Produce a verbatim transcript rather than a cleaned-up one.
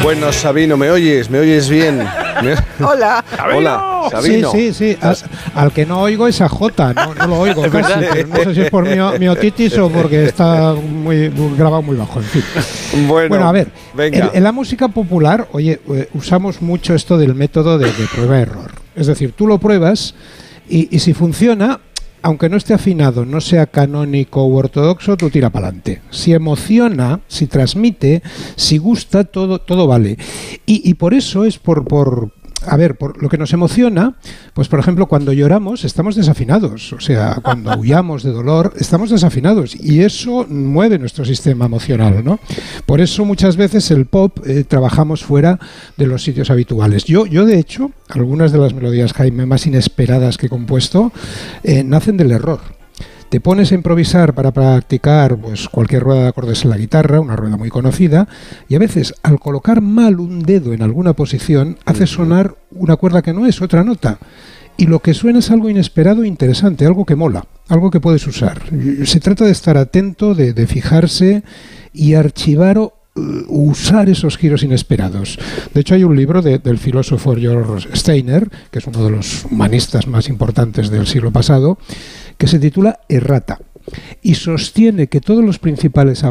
Bueno, Sabino, ¿me oyes? ¿Me oyes bien? ¿Me... Hola. Hola, Sabino. Sí, sí, sí. Al, al que no oigo es a Jota, no, no lo oigo casi, pero no sé si es por mi, mi otitis o porque está muy, muy grabado muy bajo, en fin. Bueno, bueno a ver, venga. En, en la música popular, oye, usamos mucho esto del método de, de prueba-error. Es decir, tú lo pruebas y, y si funciona, aunque no esté afinado, no sea canónico u ortodoxo, tú tira para adelante. Si emociona, si transmite, si gusta, todo, todo vale. Y, y por eso es por, por, a ver, por lo que nos emociona, pues por ejemplo, cuando lloramos estamos desafinados. O sea, cuando aullamos de dolor estamos desafinados. Y eso mueve nuestro sistema emocional, ¿no? Por eso muchas veces el pop eh, trabajamos fuera de los sitios habituales. Yo, yo de hecho, algunas de las melodías, Jaime, más inesperadas que he compuesto, eh, nacen del error. Te pones a improvisar para practicar pues, cualquier rueda de acordes en la guitarra, una rueda muy conocida, y a veces al colocar mal un dedo en alguna posición, hace sonar una cuerda que no es otra nota. Y lo que suena es algo inesperado e interesante, algo que mola, algo que puedes usar. Se trata de estar atento, de, de fijarse y archivar o usar esos giros inesperados. De hecho, hay un libro de, del filósofo George Steiner, que es uno de los humanistas más importantes del siglo pasado, que se titula Errata, y sostiene que todos los principales